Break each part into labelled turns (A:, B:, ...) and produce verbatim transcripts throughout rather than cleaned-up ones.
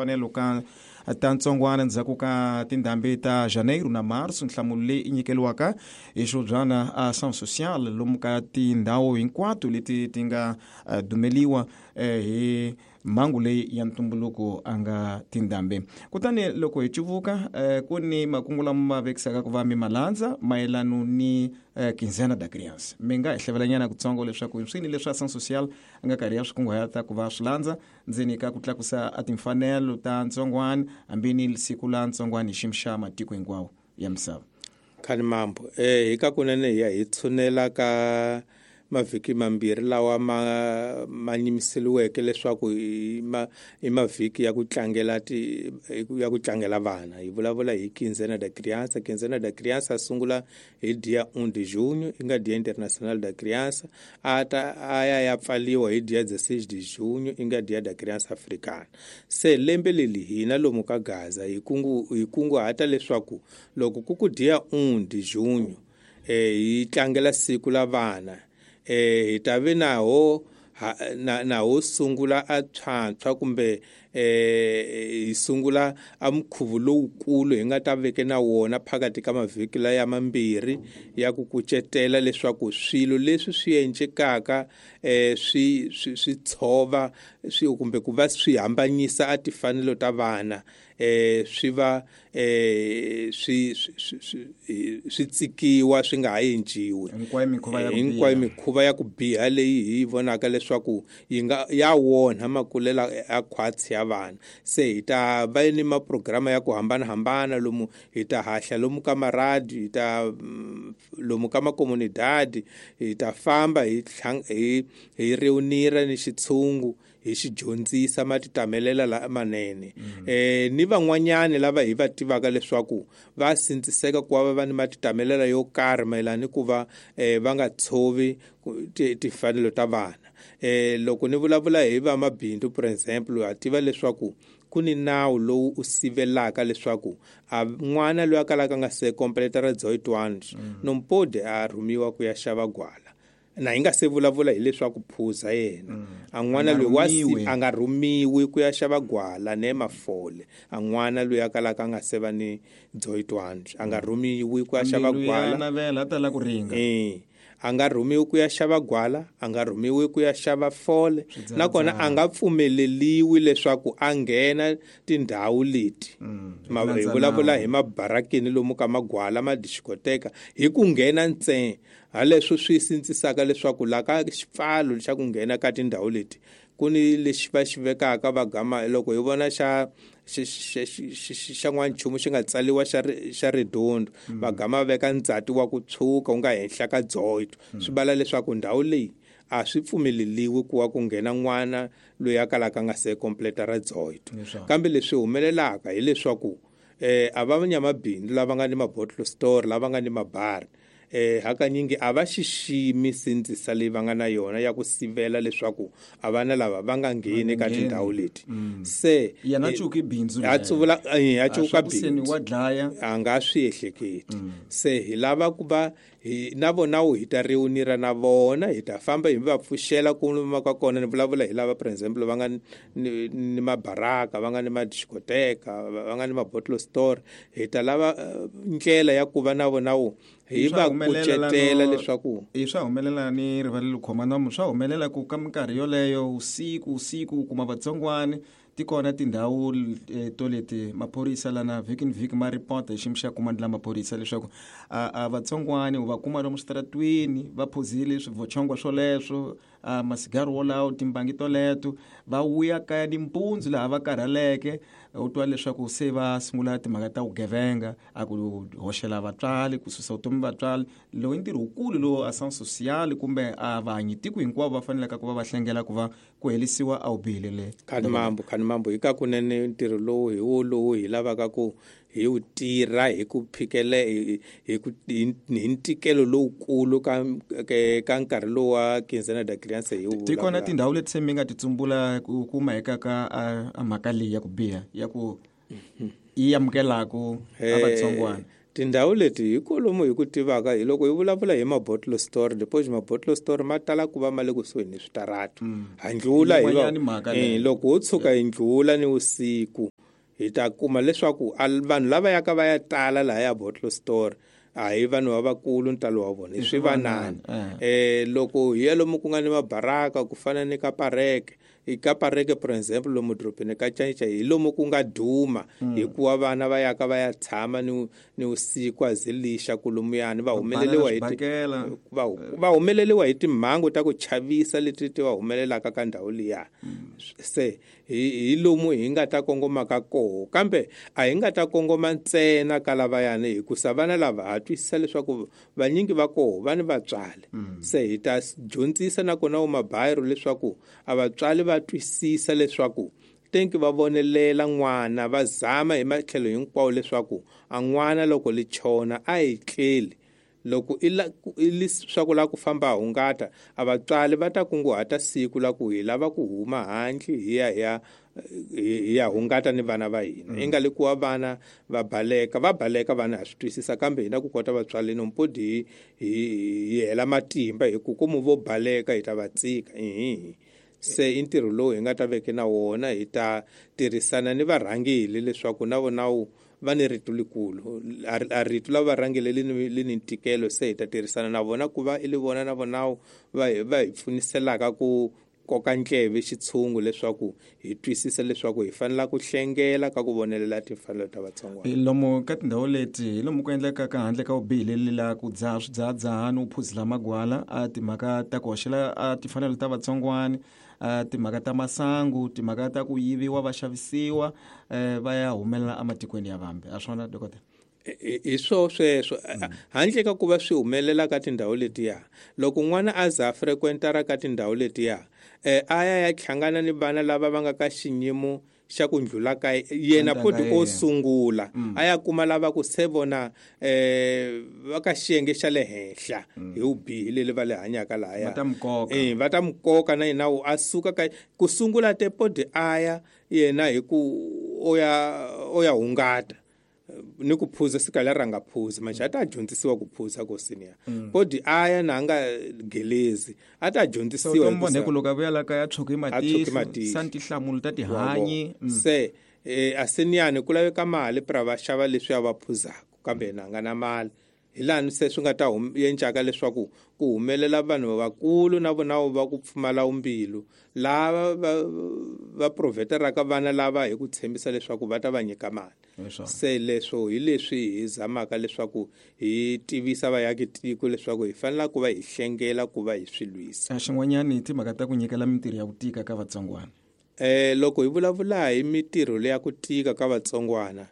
A: fanelo ka ta ntsongwana ndzhaku ka tindhambi ta janeiro na marso nhlamulo leyi nyikeliwaka hi xobyana a Ação Social lomu ka tindhawu hinkwato leti ti nga uh, dumeliwa uh, hi mhangu leyi ya ntumbuluko a nga tindhambi. Kutani loko hi civuka uh, ku ni makungu lama ma vekisaka ku va mi malandza mayelano ni uh, quinzena da criança. Mi nga hi hlevelanyana kutsongo leswaku hi swini leswi Ação Social a nga karhi ya swi kunguhata ku va swi landza ndzeni ka ku tlakusa a timfanelo ta ntsongwana hambi ni siku la ntsongwana hi ximxa matiko hinkwawo ya misava.
B: Khani mambo eh hi ka kunene hi ya hi tshunela ka mavhiki mambirhi lawa ma ma nyimiseliweke leswaku i ma i mavhiki ya ku tlangela ti ya ku tlangela vana hi vulavula hi quinzena da criança. Quinzena da criança sungula hi dia um de junho i nga dia internacional da criança a ta aya ya pfaliwa hi dia dezesseis de junho i nga dia da criança africana. Se lembe leli hina lomu ka Gaza hi kungu hi kunguhata leswaku loko ku ku dia um de junho eh hi tlangela siku la vana eh hitavi naho na naho sungula a tshwantshwa kumbe eh isungula amkhuvu lowukulu hi nga ta veke na wona phakati ka mavhiki la ya mambirhi ya ku kucetela leswaku swilo leswi swi encekaka eh swi swi tshova swi kumbe ku va swi hambanyisa a tifanelo ta vana eh swi va eh swi swi tsikiwa swi nga ha enciwi hinkwayo mikhuva ya ku biha leyi hi vonaka leswaku yi nga ya wona makulela ya khwatsi ya vana. Se hi ta va ni maprograma ya ku hambanahambana lomu hi ta hahla lomu ka maradi hi ta lomu ka makomunidadi hi ta famba hi hi hi reunira ni xitshungu hi xi dyondzisa matitamelela la manene mm. eh ni van'wanyani lava hi va tivaka leswaku va sindziseka ku va va ni matitamelela yo karhi mayelani ku va eh va nga tshovi tifanelo ta vana. Eh loko ni vulavula hi va mabindu for example ha tiva leswaku ku ni nawu lowu u sivelaka leswaku a n'wana loyi a kalaka nga se complete ra zoitwana mm. nompode a rhumiwa ku ya xava gwala na inga se vulavula hileswaku phuza yena mm. an'wana loyi wasi a nga rhumiwi ku ya xava gwala ne mafole an'wana loyi akalaka nga se va ni zoitwana a nga rhumiwi ku ya xava gwala
A: na vela ta la ku ringa
B: eh a nga rhumiwi ku ya xava gwala a nga rhumiwi ku ya xava fole nakona a nga pfumeleliwi leswaku a nghena tindhawu leti mm. hi vulavula hi mabarakini lomu ka magwala madixikoteka hi ku nghena ntsena haleswo swi sindzisaka leswaku la ka xipfalo xa ku nghena ka tindhawu leti ku ni lexi va xi vekaka va gama loko hi vona xa xa n'wanchumu xi nga tsaliwa xa xa ridondo va gama veka ndzati wa ku tshuka u nga henhla ka dzoito swi bala leswaku ndhawu leyi a swi pfumeleliwi ku wa ku nghena n'wana loyi a kalaka nga se complete ra dzoito kambe leswi humelelaka hileswaku eh a va nyamabindzu lava nga ni mabottle store lava nga ni mabari eh hakanyingi a va xiximi sindzisa leyi va nga na yona ya ku sivela leswaku a vana lava va nga ngheni ka tindhawu leti se
A: yana cuki bindzu
B: a tsuvula a cuka
A: bindzu wa dlaya
B: a nga swi ehleketi se hi lava ku va hi na vona u hita reunira na vona hi ta famba hi va pfuxela ku ka kona ni vulavula hi lava for example va nga ni mabaraka va nga ni madixikoteka va nga ni mabottle store hi ta lava ndlela ya ku va na vona u hi va kucetela leswaku
A: hi swa humelela ni rivaleli khomanda swa humelela ku ka minkarhi yoleyo usiku usiku kuma vatsongwana ti kona tindhawu to leti maphorisa lana vhiki ni vhiki ma report hi ximxa kumandla maphorisa leswaku a vatsongwana u va kuma lomu switaratwini va phuzile swivochongwa swoleswo a masigari wolawo timbangi toleto va vuya kaya nimpundzu laha va karhaleke u twa leswaku se va sungula timhaka ta vugevenga a ku hoxela vatswali ku susa vutomi vatswali lowu ntirho wukulu lowu Ação Social kumbe a vahanyitiko hinkwavo va faneleka ku va va hlengela ku va ku helisiwa a wubihile le
B: khani mambo khani mambo hi ka kunene ntirho lowu hi wo lowu hi lavaka ku hi wu tirha hi ku phikele hi ku hi ntikelo lowukulu ka ka nkarhi lowu wa quinzena da criança hi wu
A: ti kona tindhawu leti se mi nga ti tsumbula ku kuma eka ka a mhaka leyi ya ku biha ya ku yi amukelaka a vatsongwana
B: tindhawu leti hi kolomu hi ku tivaka hi loko hi vulavula hi mabottle store depois mabottle store ma tala ku va ma le kusuhi ni switarata handlula hi va loko ho tshuka hi ndlula ni usiku hi ta kuma leswaku vanhu lava yaka va ya tala laha ya bottle store a hi vanhu lavakulu ntalo wa vona i swivanani eh loko hi ya lomu ku nga ni mabaraka ku fana ni ka Pareke i ka Pareke for example lomu dropini ka Chacha hi lomu ku nga duma hikuva vana va yaka va ya tshama ni ni usiku azilisha kulumuyani va humeleliwa hi va va humeleliwa hi timhangu ta ku chavisa leti ti va humelelaka ka ndhawu liya se hi lomu hi nga ta kongoma ka koho kambe a hi nga ta kongoma ntsena ka lavayani hikusa vana lava ha twisisa leswaku vanyingi va koho vani vatswali se hi ta dyondzisa na kona mabayiro leswaku a vatswali va twisisa leswaku tenki va vonelela n'wana va zama hi matlhelo hinkwawo leswaku a n'wana loko li chona a hi tleli loko i leswaku la ku famba hungata a vatswali va ta kunguhata siku la ku hi lava ku huma handle hi ya ya hi ya hungata ni vana va hina i nga le kuwa vana va baleka va baleka vana ha swi twisisa kambe hina ku kota vatswali no mpodi hi hela matimba hi ku komu vo baleka hi ta va tsika hi se i ntirho lowu hi nga ta veke na wona hi ta tirhisana ni varhangeli leswaku na vonawu va ni rito likulu a rito la varhangeli li ni ntikelo se hi ta tirhisana na vona ku va i li vona na vonawu va va hi pfuniselaka ku koka ntleve xitshungu leswaku hi twisisa leswaku hi fanela ku hlengela ka ku vonelela timfanelo ta vatsongwana
A: lomu ka tindhawu leti hi lomu ku endleka ka handle ka vubihi la ku dzaha swidzahadzaha no phuzila magwala a timhaka ta ku hoxela a timfanelo ta vatsongwana a timhaka ta masangu timhaka ta ku yiviwa va xavisiwa va ya humelela ematikweni ya vambe a swona dokotela
B: hi swo sweswo handle ka ku va swi humelela ka tindhawu letiya loko n'wana a za frequentara ka tindhawu letiya eh aya ya tlhangana ni vana lava va nga ka xinyimo xa ku ndlula ka yena poti o sungula aya kuma lava ku se vona eh va ka xiyenge xa le henhla hi ubihi leli va le hanyaka laha
A: va ta mkoka
B: eh va ta mkoka na yena u asuka ka ku sungula te poti aya yena hi ku oya oya hungata ni ku phuza sika leri nga phuza manje ata dyondzisiwa ku phuza ko senior podi aya na nga gelezi ata dyondzisiwa
A: ku mbone ku loka vuya la ka ya tshoki matihlo santi hlamulo ta tihanyi
B: se a senior ku laveka mali pra va xava leswi ya va phuzaka kambe na nga na mali hilani se swi nga ta yenjaka leswaku ku humelela vanhu vakulu na vona va ku pfumala umbilu lava va proveteraka vana lava hi ku tshembisa leswaku va ta va nyika mali se leswo hi leswi hi zamaka leswaku hi tivisa vayakitiko leswaku hi fanela ku va hi hlengela ku va hi swilwisa
A: xin'wanyana hi timhaka ta ku nyikela mitirho ya ku tika ka vatsongwana
B: eh loko hi vulavula hi mitirho leya ku tika ka vatsongwana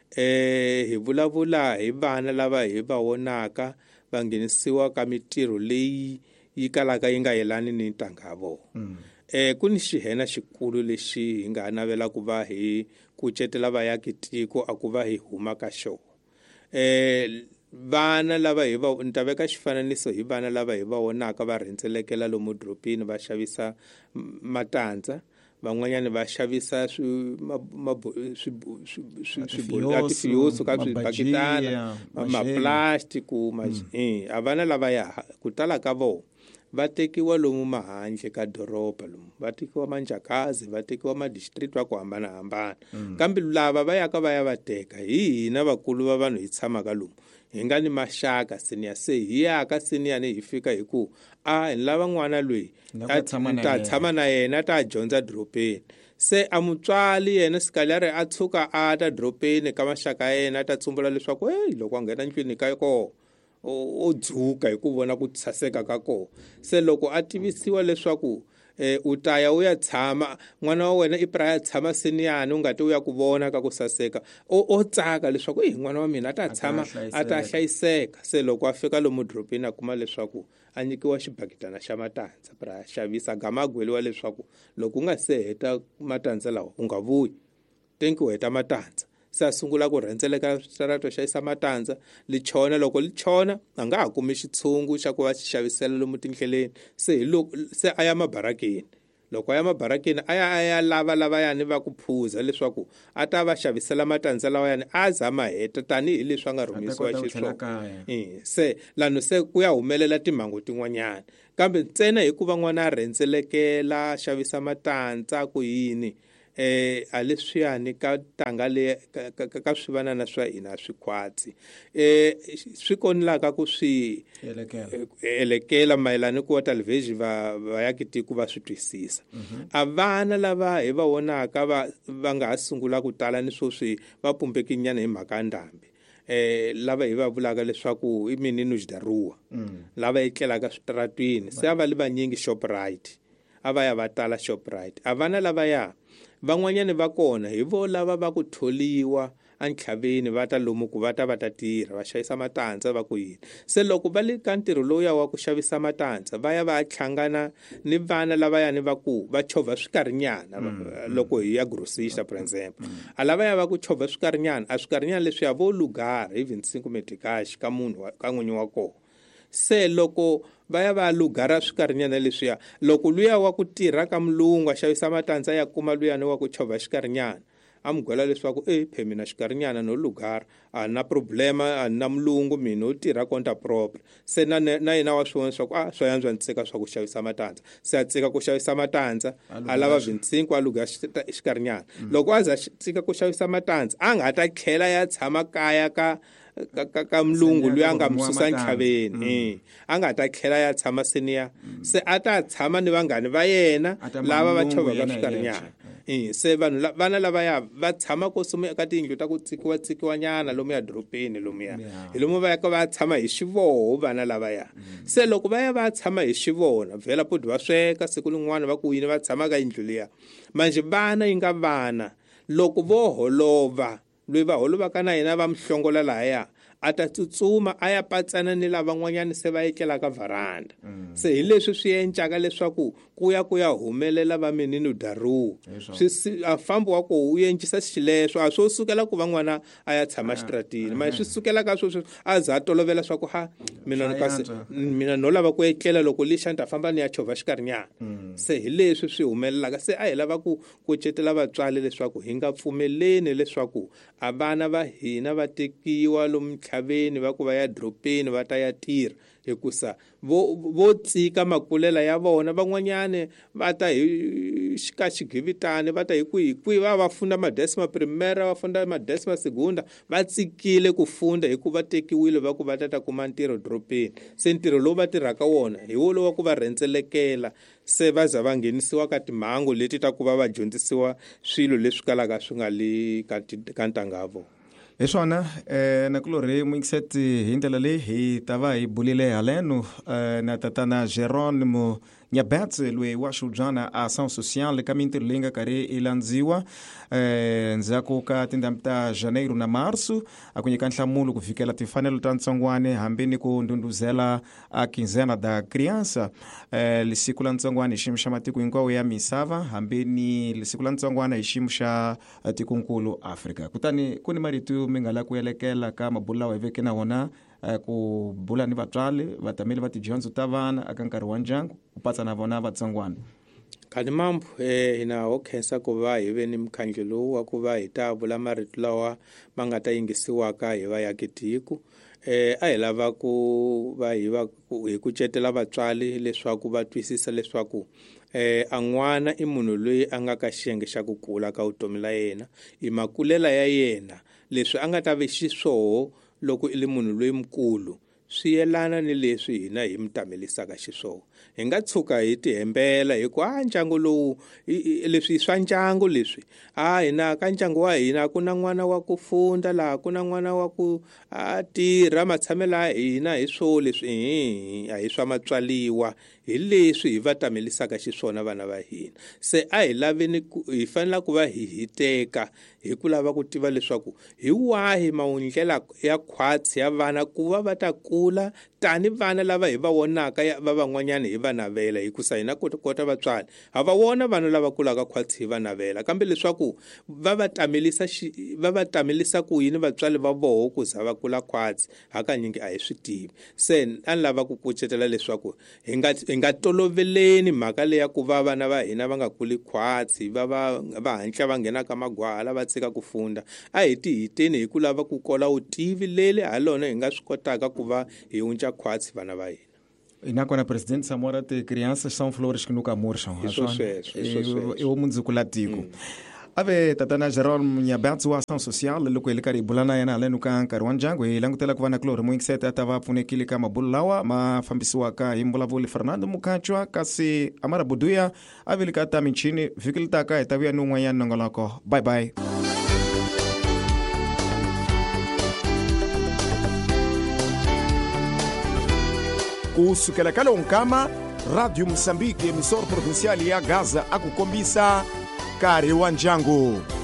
B: eh hi vulavula hi vana lava hi va vonaka va nghenisiwa ka mitirho leyi yi kalaka yi nga yelani ni ntanga vo eh ku ni xihena xikulu lexi hi nga navela ku va hi kucetela vayakitiko a ku va hi huma ka xo eh vana lava hi va ntaveka xifananiso hi vana lava hi va vonaka va rhendzelekela lomu dropini va xavisa matandza van'wanyana va xavisa swi swibotifiyoso ka swibakitana maplastiku a vana lava ya ku tala ka vona va tekiwa lomu mahandle ka doroba lomu va tekiwa manjakazi va tekiwa madistrict wa ku hambanahambana kambe lava va yaka va ya va teka hi hina vakulu va vanhu hi tshamaka lomu hi nga ni maxaka senior se hi yaka senior ni hi fika hi ku a hi lava n'wana loyi ta tshama na yena ta dyondza dropeni se a mutswali yena sikalari a tshuka a ta dropeni ka maxaka yena ta tsumbula leswaku hey loko a nghena ndlwini ka ko o dzuka hi ku vona ku saseka ka ko se loko a tivisiwa leswaku eh u ta ya u ya tshama n'wana wa wena i pra ya tshama seniyani u nga ti u ya ku vona ka ku saseka o o tsaka leswaku hi n'wana wa mina a ta tshama a ta hlayiseka se loko a fika lomu dropini a kuma leswaku a nyikiwa xibakitana xa matandza pra xavisa gama gweliwa leswaku loko u nga se heta matandza lawa u nga vuyi tenki u heta matandza se a sungula ku rhendzeleka switarato xa isa matandza li chona loko li chona a nga ha kumi xitshungu xa ku va xi xavisela lomu tindleleni se hi loko se a ya mabarakeni loko a ya mabarakeni a ya a ya lava lavayani va ku phuza leswaku a ta va xavisela matandza lawayani a zama heta tanihi leswi a nga rhumisiwa xiswona se lano se ku ya humelela timhangu tin'wanyana kambe ntsena hi ku va n'wana a rhendzelekela xavisa matandza ku yini eh a leswiyani ka tanga le ka, ka, ka swivanana swa hina swikhwatsi eh swi konilaka ku swi elekela mayelana ku television va vayakitiko va swi twisisa a vana lava hi va vonaka va va nga ha sungula ku tala ni swo swi va pumbeki nyana hi mhaka ndhambi eh lava hi va vulaka leswaku i menino xidaruwa lava etlelaka switratwini se a va le vanyingi Shoprite a va ya va tala Shoprite a vana lava ya van'wanyani va kona hi vo lava va ku tholiwa antlhaveni va ta lomu ku va ta va ta tirha va xavisa matandza va ku yini se loko va le ka ntirho lowuya wa ku xavisa matandza va ya va hlangana ni vana lava yani va ku va chovha swikarinyana loko hi ya grocery for example a lava ya va ku chovha swikarinyana a swikarinyana leswi ya vo lugara even cinco metikash ka munhu ka n'winyi wa kona se loko va ya va lugara swikarinyana leswiya loko luya wa ku tirha ka mulungu a xavisa matandza ya kuma luyani wa ku chovha xikarinyana a mi gwela leswaku eh phe mina xikarinyana no lugara a na problema a na mulungu mina u tirha konta proper se na na yena wa swona swa ku ah swa yanzwa ntsika swa ku xavisa matandza se a tsika ku xavisa matandza a lava vintsinku a lugara xikarinyana loko a za tsika ku xavisa matandza a nga ta tlhela ya tshama kaya ka ka ka, ka mulungu luya nga mususa ntlhaveni eh anga ta tlhela ya tshama seniya se ata tshama ni vanghani va yena lava va chovaka swikarinyana eh se vanhu vana lava ya va tshama ko sumu eka tindlu ta ku tsikiwa tsikiwa nyana lomu ya dropeni lomu ya hi lomu va ya ka va tshama hi xivoho vana lava ya se loko va ya va tshama hi xivona vhela podi va sweka siku lin'wana va ku yini va tshama ka indlu liya manje vana yi nga vana loko vo holova loyi va holovaka na yena va mhlongola laya a ta tsutsuma a ya patsana ni lavan'wanyani se va etlela ka varanda se hi leswi swi endlaka leswaku ku ya ku ya humelela va menino daruwa swi a fambo wa ko u endlisa xileswo a swo sukela ku van'wana a ya tshama xitratini manje swi sukela ka swo a za tolovela swa ku ha mina kasi mina no lava ku etlela loko lixa nta famba ni ya chovha xikarinyana se hi leswi swi humelelaka se a hi lava ku kucetela vatswali leswaku hi nga pfumeleni leswaku a vana va hina va tekiwa lomu tlhaveni va ku va ya dropeni va ta ya tirha hikusa vo vo tsika makulela ya vona van'wanyane va ta hi xika xigivitani va ta hi ku hi kwi va va funda madesima primera va funda madesima segunda va tsikile ku funda hi ku va tekiwile va ku va ta ta kuma ntirho dropeni se ntirho lowu va tirhaka wona hi wo lowa ku va rhendzelekela se va za va nghenisiwa ka timhangu leti ta ku va va dyondzisiwa swilo leswi kalaka swi nga le ka ntanga wa vona
A: hi swona eh na kulori muingiseti hi ndlela leyi hi ta va hi bulile haleno eh, na tatana Geronimo Nyabetse loyi wa xubyana a ação social ka mintirho leyi nga karhi i landziwa eh ndzhaku ka tindhambi ta Janeiro na Marso a ku nyika nhlamulo ku fikela timfanelo ta ntsongwane hambi ni ku ndunduzela a quinzena da criança eh lisiku la ntsongwane hi xiyimo xa matiko hinkwawo ya misava hambi ni lisiku la ntsongwane hi xiyimo xa tikonkulu Africa kutani ku ni marito mi nga la ku elekela ka mabulawa hi veke na wona ku bula ni vatswali vatameli va tidyondzo ta vana aka nkarhi wa ndyangu ku patsa na vona vatsongwana
B: khani mambo eh hina ho khensa ku va hi ve ni mkhandlo wa ku va hi ta vula marito lawa ma nga ta yingisiwaka hi vayakitiko eh a hi lava ku va hi va hi ku cetela vatswali leswaku va twisisa leswaku eh an'wana i munhu loyi a nga ka xiyenge xa ku kula ka vutomi la yena i makulela ya yena leswi a nga ta ve xiswoho loko i le munhu loyi mkulu swi yelana ni leswi hina hi mitamelisaka xiswona hi nga tshuka hi tihembela hi ku a ndyangu lowu leswi swa ndyangu leswi a hina ka ndyangu wa hina ku na n'wana wa ku funda laha ku na n'wana wa ku a tirha matshamela hina hi swo leswi a hi swa matswaliwa hi leswi hi va tamelisaka xiswona vana va hina se a hi laveni hi fanele ku va hi hiteka hi ku lava ku tiva leswaku hi wahi mawundlela ya khwatsi ya vana ku va va ta kula tani vana lava hi va vonaka va van'wanyana hi va navela hikusa hina kota kota vatswali ha va vona vana lava kulaka khwatsi hi va navela kambe leswaku va va tamelisa va va tamelisa ku yini vatswali va voho ku za va kula khwatsi hakanyingi a hi swi tivi se a lava ku kucetela leswaku hi nga hi nga toloveleni mhaka leya ku va vana va hina va nga kuli khwatsi va va va hantla va nghena ka magwala va tsika ku funda a hi ti hiteni hi ku lava ku kola utivi lele halona hi nga swi kotaka ku va hi unca khwatsi vana va hina.
A: E na quando a presidente Samora tem crianças são flores que nunca murcham.
B: Isso é, isso é.
A: Eu muito zuculatico. ave tatana Jerome Nyabertsi wa ação social loko ele kari bulana yana lenu ka ankari wanjangu e langutela kuvana klore muingisete atava punekili kama bulawa mafambisiwa ka imbulavuli Fernando Mukachwa kasi amara buduya ave likata minchini vikilitaka etavia nungwayan nongoloko. Bye bye.
C: Kusukela kala unkama Radio Moçambique, emissor provincial ya Gaza akukombisa kari wanjangu.